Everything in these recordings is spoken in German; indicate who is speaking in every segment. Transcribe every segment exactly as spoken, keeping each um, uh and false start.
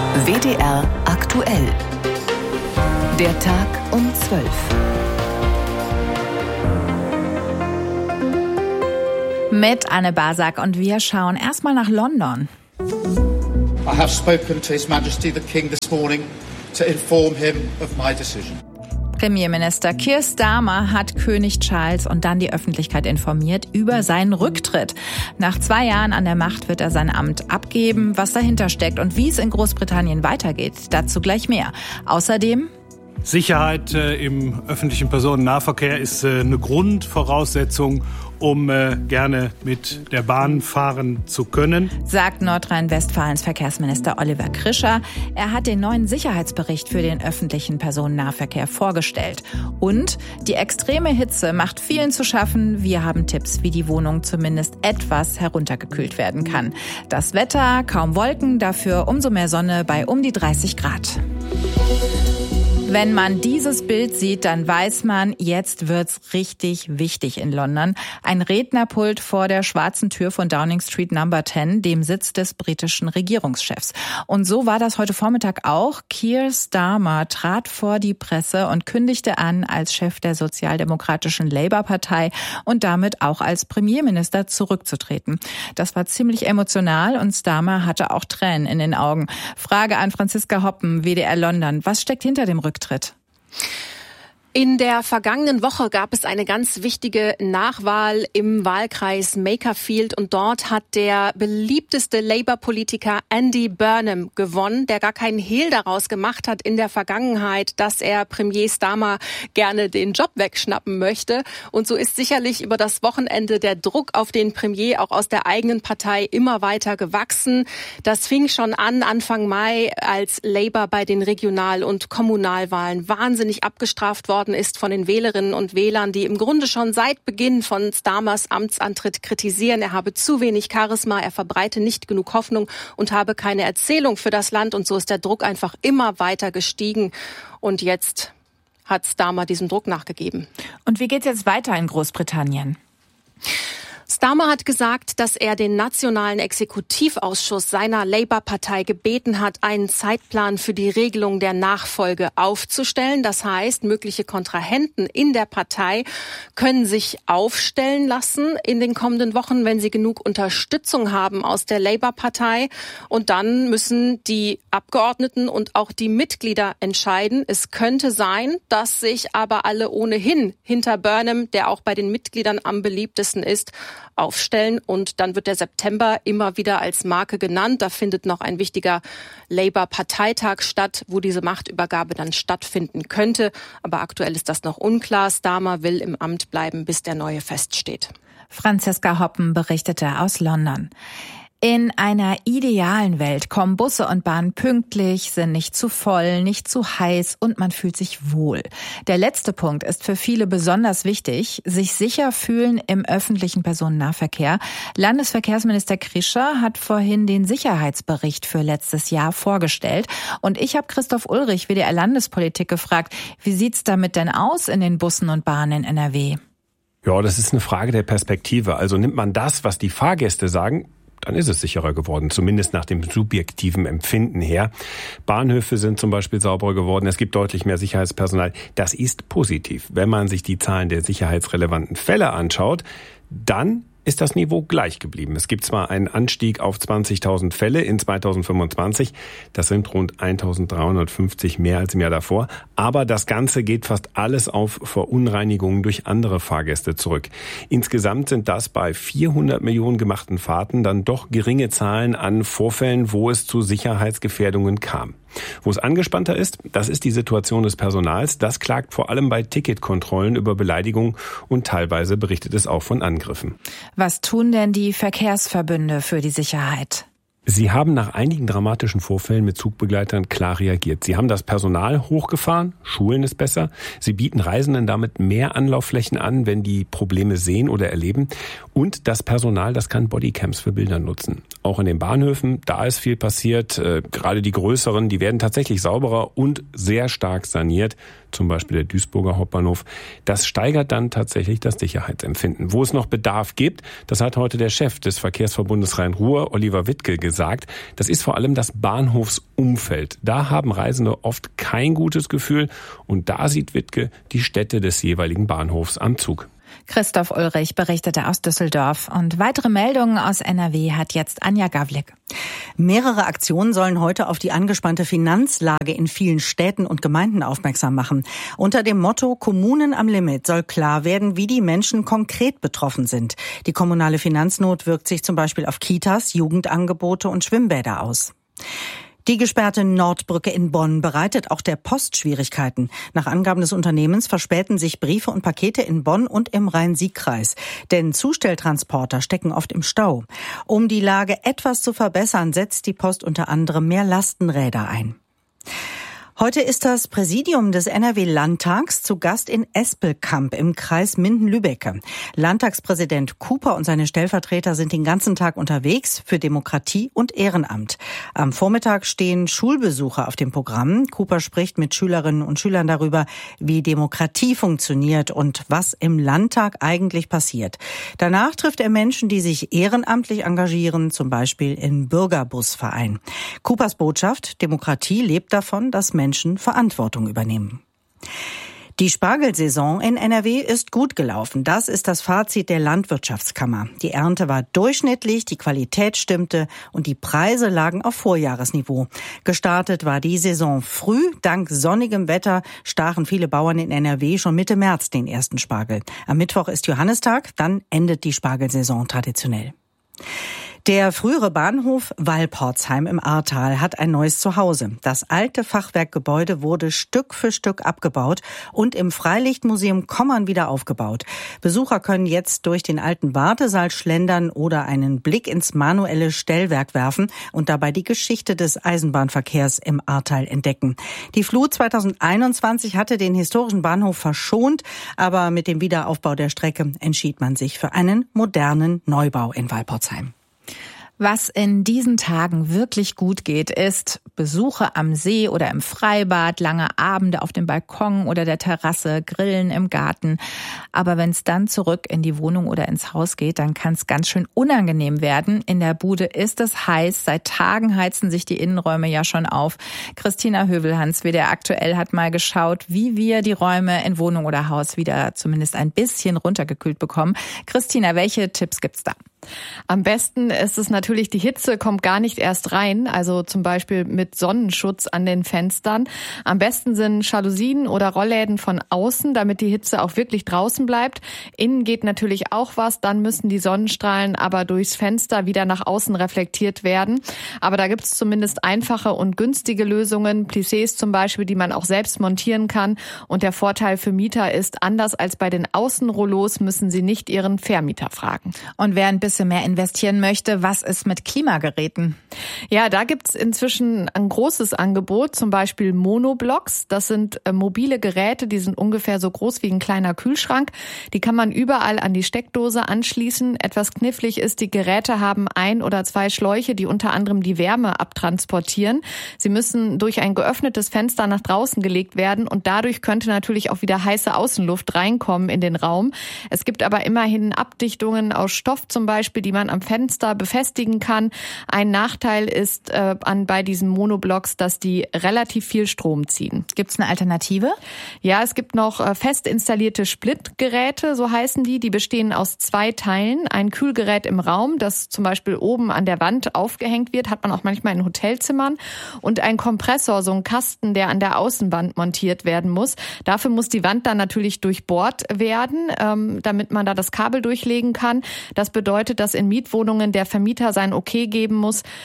Speaker 1: W D R aktuell. Der Tag um zwölf.
Speaker 2: Mit Anne Basak und wir schauen erstmal nach London.
Speaker 3: I have spoken to His Majesty the King this morning to inform him of my decision.
Speaker 2: Premierminister Keir Starmer hat König Charles und dann die Öffentlichkeit informiert über seinen Rücktritt. Nach zwei Jahren an der Macht wird er sein Amt abgeben. Was dahinter steckt und wie es in Großbritannien weitergeht, dazu gleich mehr. Außerdem:
Speaker 4: Sicherheit äh, im öffentlichen Personennahverkehr ist äh, eine Grundvoraussetzung, um äh, gerne mit der Bahn fahren zu können,
Speaker 2: sagt Nordrhein-Westfalens Verkehrsminister Oliver Krischer. Er hat den neuen Sicherheitsbericht für den öffentlichen Personennahverkehr vorgestellt. Und die extreme Hitze macht vielen zu schaffen. Wir haben Tipps, wie die Wohnung zumindest etwas heruntergekühlt werden kann. Das Wetter, kaum Wolken, dafür umso mehr Sonne bei um die dreißig Grad. Wenn man dieses Bild sieht, dann weiß man, jetzt wird's richtig wichtig in London. Ein Rednerpult vor der schwarzen Tür von Downing Street Number zehn, dem Sitz des britischen Regierungschefs. Und so war das heute Vormittag auch. Keir Starmer trat vor die Presse und kündigte an, als Chef der sozialdemokratischen Labour-Partei und damit auch als Premierminister zurückzutreten. Das war ziemlich emotional und Starmer hatte auch Tränen in den Augen. Frage an Franziska Hoppen, W D R London. Was steckt hinter dem Rücktritt?
Speaker 5: In der vergangenen Woche gab es eine ganz wichtige Nachwahl im Wahlkreis Makerfield und dort hat der beliebteste Labour-Politiker Andy Burnham gewonnen, der gar keinen Hehl daraus gemacht hat in der Vergangenheit, dass er Premier Starmer gerne den Job wegschnappen möchte. Und so ist sicherlich über das Wochenende der Druck auf den Premier auch aus der eigenen Partei immer weiter gewachsen. Das fing schon an Anfang Mai, als Labour bei den Regional- und Kommunalwahlen wahnsinnig abgestraft worden ist von den Wählerinnen und Wählern, die im Grunde schon seit Beginn von Starmers Amtsantritt kritisieren. Er habe zu wenig Charisma, er verbreite nicht genug Hoffnung und habe keine Erzählung für das Land. Und so ist der Druck einfach immer weiter gestiegen. Und jetzt hat Starmer diesem Druck nachgegeben.
Speaker 2: Und wie geht's jetzt weiter in Großbritannien?
Speaker 5: Starmer hat gesagt, dass er den Nationalen Exekutivausschuss seiner Labour-Partei gebeten hat, einen Zeitplan für die Regelung der Nachfolge aufzustellen. Das heißt, mögliche Kontrahenten in der Partei können sich aufstellen lassen in den kommenden Wochen, wenn sie genug Unterstützung haben aus der Labour-Partei. Und dann müssen die Abgeordneten und auch die Mitglieder entscheiden. Es könnte sein, dass sich aber alle ohnehin hinter Burnham, der auch bei den Mitgliedern am beliebtesten ist, aufstellen. Und dann wird der September immer wieder als Marke genannt. Da findet noch ein wichtiger Labour-Parteitag statt, wo diese Machtübergabe dann stattfinden könnte. Aber aktuell ist das noch unklar. Starmer will im Amt bleiben, bis der neue feststeht.
Speaker 2: Franziska Hoppen berichtete aus London. In einer idealen Welt kommen Busse und Bahnen pünktlich, sind nicht zu voll, nicht zu heiß und man fühlt sich wohl. Der letzte Punkt ist für viele besonders wichtig, sich sicher fühlen im öffentlichen Personennahverkehr. Landesverkehrsminister Krischer hat vorhin den Sicherheitsbericht für letztes Jahr vorgestellt. Und ich habe Christoph Ulrich, W D R Landespolitik, gefragt, wie sieht's damit denn aus in den Bussen und Bahnen in N R W?
Speaker 6: Ja, das ist eine Frage der Perspektive. Also nimmt man das, was die Fahrgäste sagen, dann ist es sicherer geworden, zumindest nach dem subjektiven Empfinden her. Bahnhöfe sind zum Beispiel sauberer geworden, es gibt deutlich mehr Sicherheitspersonal. Das ist positiv. Wenn man sich die Zahlen der sicherheitsrelevanten Fälle anschaut, dann ist das Niveau gleich geblieben. Es gibt zwar einen Anstieg auf zwanzigtausend Fälle in zweitausendfünfundzwanzig, das sind rund eintausenddreihundertfünfzig mehr als im Jahr davor, aber das Ganze geht fast alles auf Verunreinigungen durch andere Fahrgäste zurück. Insgesamt sind das bei vierhundert Millionen gemachten Fahrten dann doch geringe Zahlen an Vorfällen, wo es zu Sicherheitsgefährdungen kam. Wo es angespannter ist, das ist die Situation des Personals. Das klagt vor allem bei Ticketkontrollen über Beleidigungen und teilweise berichtet es auch von Angriffen.
Speaker 2: Was tun denn die Verkehrsverbünde für die Sicherheit?
Speaker 6: Sie haben nach einigen dramatischen Vorfällen mit Zugbegleitern klar reagiert. Sie haben das Personal hochgefahren, schulen es besser. Sie bieten Reisenden damit mehr Anlaufflächen an, wenn die Probleme sehen oder erleben. Und das Personal, das kann Bodycams für Bilder nutzen. auch in den Bahnhöfen. Da ist viel passiert. Äh, gerade die größeren, die werden tatsächlich sauberer und sehr stark saniert. Zum Beispiel der Duisburger Hauptbahnhof. Das steigert dann tatsächlich das Sicherheitsempfinden. Wo es noch Bedarf gibt, das hat heute der Chef des Verkehrsverbundes Rhein-Ruhr, Oliver Wittke, gesagt. Das ist vor allem das Bahnhofsumfeld. Da haben Reisende oft kein gutes Gefühl. Und da sieht Wittke die Städte des jeweiligen Bahnhofs am Zug.
Speaker 2: Christoph Ulrich berichtete aus Düsseldorf. Und weitere Meldungen aus N R W hat jetzt Anja Gawlik.
Speaker 7: Mehrere Aktionen sollen heute auf die angespannte Finanzlage in vielen Städten und Gemeinden aufmerksam machen. Unter dem Motto Kommunen am Limit soll klar werden, wie die Menschen konkret betroffen sind. Die kommunale Finanznot wirkt sich zum Beispiel auf Kitas, Jugendangebote und Schwimmbäder aus. Die gesperrte Nordbrücke in Bonn bereitet auch der Post Schwierigkeiten. Nach Angaben des Unternehmens verspäten sich Briefe und Pakete in Bonn und im Rhein-Sieg-Kreis. Denn Zustelltransporter stecken oft im Stau. Um die Lage etwas zu verbessern, setzt die Post unter anderem mehr Lastenräder ein. Heute ist das Präsidium des N R W-Landtags zu Gast in Espelkamp im Kreis Minden-Lübbecke. Landtagspräsident Cooper und seine Stellvertreter sind den ganzen Tag unterwegs für Demokratie und Ehrenamt. Am Vormittag stehen Schulbesuche auf dem Programm. Cooper spricht mit Schülerinnen und Schülern darüber, wie Demokratie funktioniert und was im Landtag eigentlich passiert. Danach trifft er Menschen, die sich ehrenamtlich engagieren, zum Beispiel im Bürgerbusverein. Coopers Botschaft: Demokratie lebt davon, dass Menschen Menschen Verantwortung übernehmen. Die Spargelsaison in N R W ist gut gelaufen. Das ist das Fazit der Landwirtschaftskammer. Die Ernte war durchschnittlich, die Qualität stimmte und die Preise lagen auf Vorjahresniveau. Gestartet war die Saison früh. Dank sonnigem Wetter stachen viele Bauern in N R W schon Mitte März den ersten Spargel. Am Mittwoch ist Johannistag, dann endet die Spargelsaison traditionell. Der frühere Bahnhof Walportsheim im Ahrtal hat ein neues Zuhause. Das alte Fachwerkgebäude wurde Stück für Stück abgebaut und im Freilichtmuseum Kommern wieder aufgebaut. Besucher können jetzt durch den alten Wartesaal schlendern oder einen Blick ins manuelle Stellwerk werfen und dabei die Geschichte des Eisenbahnverkehrs im Ahrtal entdecken. Die Flut zweitausendeinundzwanzig hatte den historischen Bahnhof verschont, aber mit dem Wiederaufbau der Strecke entschied man sich für einen modernen Neubau in Walportsheim.
Speaker 2: Was in diesen Tagen wirklich gut geht, ist Besuche am See oder im Freibad, lange Abende auf dem Balkon oder der Terrasse, Grillen im Garten. Aber wenn es dann zurück in die Wohnung oder ins Haus geht, dann kann es ganz schön unangenehm werden. In der Bude ist es heiß. Seit Tagen heizen sich die Innenräume ja schon auf. Christina Hövelhans, W D R Aktuell, hat mal geschaut, wie wir die Räume in Wohnung oder Haus wieder zumindest ein bisschen runtergekühlt bekommen. Christina, welche Tipps gibt's da?
Speaker 5: Am besten ist es natürlich, die Hitze kommt gar nicht erst rein, also zum Beispiel mit Sonnenschutz an den Fenstern. Am besten sind Jalousien oder Rollläden von außen, damit die Hitze auch wirklich draußen bleibt. Innen geht natürlich auch was, dann müssen die Sonnenstrahlen aber durchs Fenster wieder nach außen reflektiert werden. Aber da gibt es zumindest einfache und günstige Lösungen, Plissés zum Beispiel, die man auch selbst montieren kann. Und der Vorteil für Mieter ist, anders als bei den Außenrollos müssen sie nicht ihren Vermieter fragen.
Speaker 2: Und wer ein bisschen mehr investieren möchte, was ist mit Klimageräten?
Speaker 5: Ja, da gibt's inzwischen ein großes Angebot, zum Beispiel Monoblocks. Das sind äh, mobile Geräte, die sind ungefähr so groß wie ein kleiner Kühlschrank. Die kann man überall an die Steckdose anschließen. Etwas knifflig ist, die Geräte haben ein oder zwei Schläuche, die unter anderem die Wärme abtransportieren. Sie müssen durch ein geöffnetes Fenster nach draußen gelegt werden und dadurch könnte natürlich auch wieder heiße Außenluft reinkommen in den Raum. Es gibt aber immerhin Abdichtungen aus Stoff zum Beispiel, die man am Fenster befestigen kann. Ein Nachteil ist äh, an bei diesen Monoblocks, dass die relativ viel Strom ziehen.
Speaker 2: Gibt es eine Alternative?
Speaker 5: Ja, es gibt noch äh, fest installierte Splitgeräte, so heißen die. Die bestehen aus zwei Teilen. Ein Kühlgerät im Raum, das zum Beispiel oben an der Wand aufgehängt wird, hat man auch manchmal in Hotelzimmern. Und ein Kompressor, so ein Kasten, der an der Außenwand montiert werden muss. Dafür muss die Wand dann natürlich durchbohrt werden, ähm, damit man da das Kabel durchlegen kann. Das bedeutet, dass in Mietwohnungen der Vermieter sein Okay geben muss und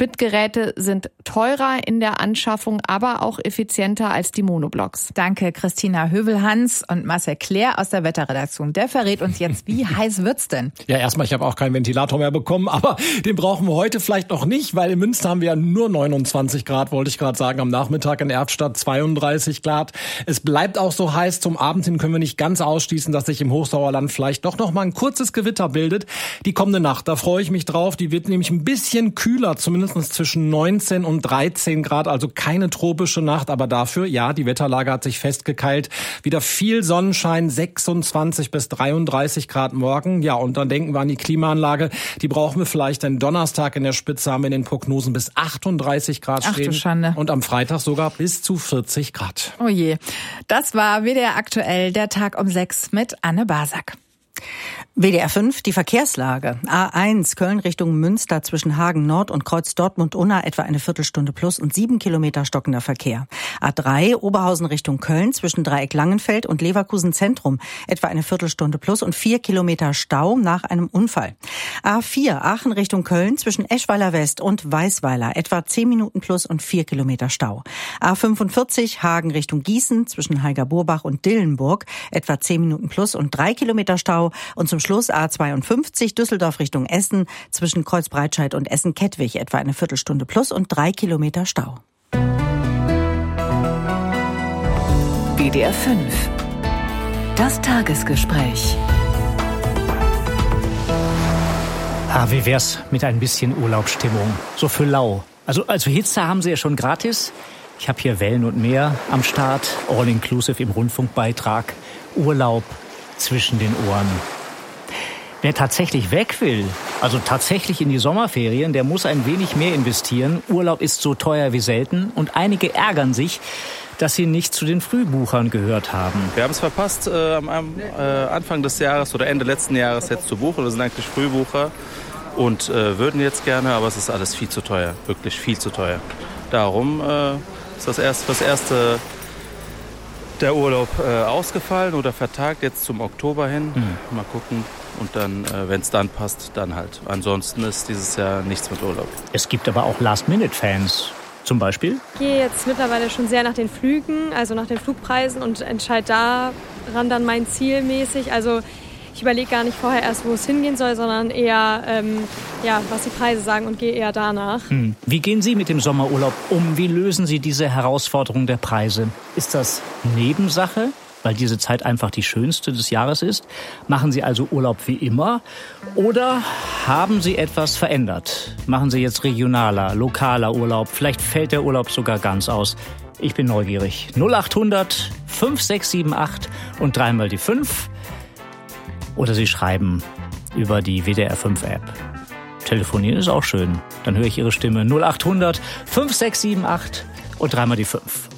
Speaker 8: Spit-Geräte sind teurer in der Anschaffung, aber auch effizienter als die Monoblocks.
Speaker 2: Danke Christina Hövelhans und Marcel Claire aus der Wetterredaktion. Der verrät uns jetzt, wie heiß wird's denn?
Speaker 9: Ja, erstmal, ich habe auch keinen Ventilator mehr bekommen, aber den brauchen wir heute vielleicht noch nicht, weil in Münster haben wir ja nur neunundzwanzig Grad, wollte ich gerade sagen, am Nachmittag in Erftstadt zweiunddreißig Grad. Es bleibt auch so heiß. Zum Abend hin können wir nicht ganz ausschließen, dass sich im Hochsauerland vielleicht doch noch mal ein kurzes Gewitter bildet. Die kommende Nacht, da freue ich mich drauf. Die wird nämlich ein bisschen kühler, zumindest zwischen neunzehn und dreizehn Grad, also keine tropische Nacht, aber dafür, ja, die Wetterlage hat sich festgekeilt. Wieder viel Sonnenschein, sechsundzwanzig bis dreiunddreißig Grad morgen. Ja, und dann denken wir an die Klimaanlage. Die brauchen wir vielleicht, denn Donnerstag in der Spitze haben wir in den Prognosen bis achtunddreißig Grad stehen.
Speaker 2: Ach du Schande.
Speaker 9: Und am Freitag sogar bis zu vierzig Grad.
Speaker 2: Oh je. Das war W D R aktuell, der Tag um sechs mit Anne Basak.
Speaker 7: W D R fünf, die Verkehrslage. A eins, Köln Richtung Münster zwischen Hagen Nord und Kreuz Dortmund-Unna etwa eine Viertelstunde plus und sieben Kilometer stockender Verkehr. A drei, Oberhausen Richtung Köln zwischen Dreieck Langenfeld und Leverkusen Zentrum etwa eine Viertelstunde plus und vier Kilometer Stau nach einem Unfall. A vier, Aachen Richtung Köln zwischen Eschweiler West und Weißweiler etwa zehn Minuten plus und vier Kilometer Stau. A fünfundvierzig, Hagen Richtung Gießen zwischen Heiger-Burbach und Dillenburg etwa zehn Minuten plus und drei Kilometer Stau. Und zum Schluss A zweiundfünfzig, Düsseldorf Richtung Essen, zwischen Kreuzbreitscheid und Essen-Kettwig etwa eine Viertelstunde plus und drei Kilometer Stau.
Speaker 1: W D R fünf. Das Tagesgespräch.
Speaker 10: Ah, wie wär's mit ein bisschen Urlaubsstimmung? So für lau. Also, also Hitze haben Sie ja schon gratis. Ich habe hier Wellen und Meer am Start, all-inclusive im Rundfunkbeitrag. Urlaub zwischen den Ohren. Wer tatsächlich weg will, also tatsächlich in die Sommerferien, der muss ein wenig mehr investieren. Urlaub ist so teuer wie selten und einige ärgern sich, dass sie nicht zu den Frühbuchern gehört haben.
Speaker 11: Wir haben es verpasst, äh, am äh, Anfang des Jahres oder Ende letzten Jahres jetzt zu buchen. Wir sind eigentlich Frühbucher und äh, würden jetzt gerne, aber es ist alles viel zu teuer, wirklich viel zu teuer. Darum äh, ist das erste, das erste der Urlaub äh, ausgefallen oder vertagt jetzt zum Oktober hin. Mhm. Mal gucken. Und dann, äh, wenn es dann passt, dann halt. Ansonsten ist dieses Jahr nichts mit Urlaub.
Speaker 10: Es gibt aber auch Last-Minute-Fans. Zum Beispiel?
Speaker 12: Ich gehe jetzt mittlerweile schon sehr nach den Flügen, also nach den Flugpreisen und entscheide daran dann mein Ziel mäßig. Also ich überlege gar nicht vorher erst, wo es hingehen soll, sondern eher, ähm, ja, was die Preise sagen und gehe eher danach.
Speaker 10: Hm. Wie gehen Sie mit dem Sommerurlaub um? Wie lösen Sie diese Herausforderung der Preise? Ist das Nebensache, weil diese Zeit einfach die schönste des Jahres ist? Machen Sie also Urlaub wie immer? Oder haben Sie etwas verändert? Machen Sie jetzt regionaler, lokaler Urlaub? Vielleicht fällt der Urlaub sogar ganz aus. Ich bin neugierig. null achthundert fünf sechs sieben acht und dreimal die fünf. Oder Sie schreiben über die W D R fünf App. Telefonieren ist auch schön. Dann höre ich Ihre Stimme. null achthundert fünf sechs sieben acht und dreimal die fünf.